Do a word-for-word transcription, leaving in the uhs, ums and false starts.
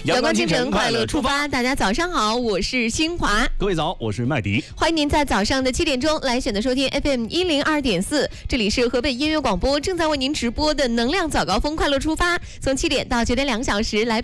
阳光清晨，快乐出发。大家早上好，我是新华。 各位早，我是麦迪。 欢迎您在早上的七点钟来选择收听 F M 一零二点四，这里是河北音乐广播正在为您直播的能量早高峰快乐出发，从七点到九点两小时来